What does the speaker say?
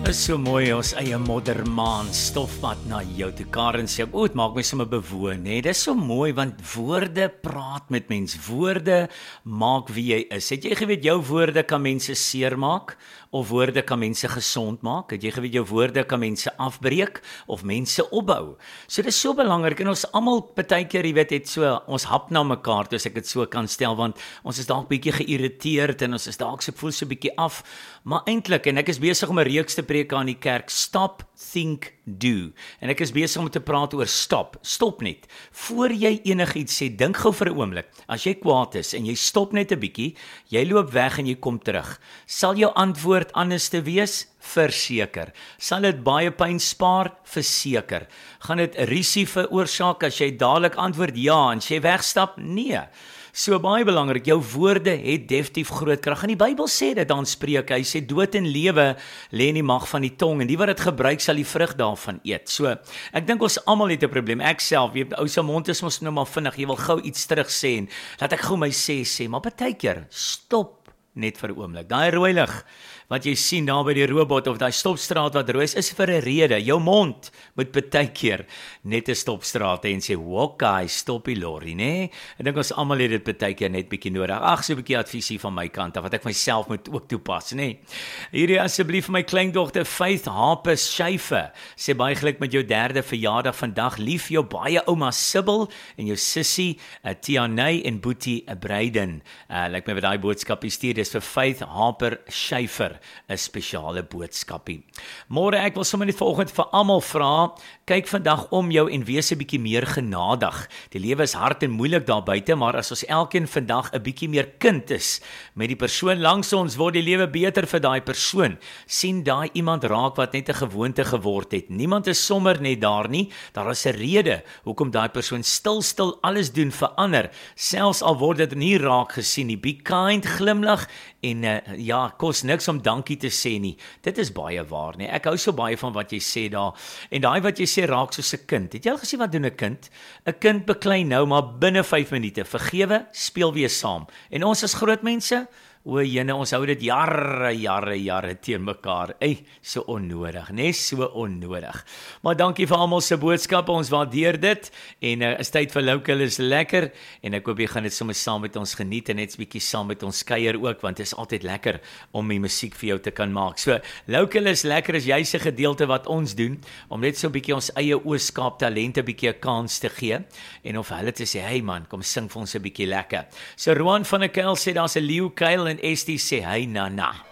Is so mooi, ons eie moddermaan stofpad na jou toe. Karen sê, het maak my sommer bewoon, hè. Dis so mooi, want woorde praat met mens. Woorde maak wie jy is. Het jy geweet, jou woorde kan mense seermaak, of woorde kan mense gesond maak? Het jy geweet, jou woorde kan mense afbreek, of mense opbou? So dis so belangrik, en ons almal, partykeer, jy weet, het so, ons hap na mekaar, as ek het so kan stel, want ons is dalk bietjie geïrriteerd, en ons is dalk so voel so bietjie af, maar eintlik, en ek is besig om 'n reeks te preek aan die kerk, Stop, Think, Do. En ek is besig om te praat oor stop net. Voor jy enigiets sê, dink gou vir 'n oomblik. As jy kwaad is en jy stop net 'n bietjie, jy loop weg en jy kom terug. Sal jou antwoord anders te wees? Verseker. Sal dit baie pyn spaar? Verseker. Gaan dit 'n risie veroorsaak as jy dadelik antwoord ja en as jy wegstap? Nee. So baie belangrik, jou woorde het definitief groot krag. En die Bybel sê dit dan Spreuke, hy sê dood en lewe lê in die mag van die tong en die wat dit gebruik sal die vrug daarvan eet. So, ek dink ons almal het 'n probleem. Ek self, jy ou se mond is mos nou maar vinnig, jy wil gou iets terug sê en laat ek gou my sê, maar partykeer stop net vir 'n oomblik. Daai rooi lig wat jy sien daar by die robot of daai stopstraat wat rooi is vir 'n rede. Jou mond moet partykeer net 'n stopstraat hê en sê, "Wokkie, stop die lorry, né?" Ek dink ons almal het dit partykeer net bietjie nodig. Ag, so 'n bietjie adviesie van my kant af wat ek myself moet ook toepas, né? Hierdie asseblief vir my kleindogter Faith Hapes Schäfer. Sê baie geluk met jou 3de verjaardag vandag. Lief jou baie ouma Sibyl en jou sussie Tianay en boetie Breiden. Lyk my wat daai boodskapie stuur, dis vir Faith Hapes Schäfer. 'n spesiale boodskapie. Môre ek wil sommer net vanoggend vir almal vra, kyk vandag om jou en wees 'n bietjie meer genadig. Die lewe is hard en moeilik daar buite, maar as ons elkeen vandag 'n bietjie meer kind is met die persoon langs ons, word die lewe beter vir daai persoon. Sien daai iemand raak wat net 'n gewoonte geword het. Niemand is sommer net daar nie. Daar is 'n rede hoekom daai persoon stil alles doen vir ander, selfs al word dit nie raak gesien nie. Be kind, glimlag en ja, kos niks om dankie te sê nie. Dit is baie waar, nee. Ek hou so baie van wat jy sê daar. En daai wat jy sê raak soos 'n kind. Het jy al gesien wat doen 'n kind? 'n Kind beklei nou maar binne 5 minute. Vergewe, speel weer saam. En ons as groot mense, o jene, ons hou dit jare teen mekaar. So onnodig, nes so onnodig. Maar dankie vir almal se boodskappe, ons waardeer dit. En is tyd vir Local is lekker. En ek hoop jy gaan dit sommer saam met ons geniet en net 'n bietjie saam met ons kuier ook, want dit is altyd lekker om die musiek vir jou te kan maak. So, Local is lekker is jy se gedeelte wat ons doen, om net so 'n bietjie ons eie Oos-Kaap talente bietjie 'n kans te gee. En of hulle te sê, hey man, kom sing vir ons 'n bietjie lekker. So Roan van der Kuil sê daar's 'n leeu kuil en Estie sê, hey Nana.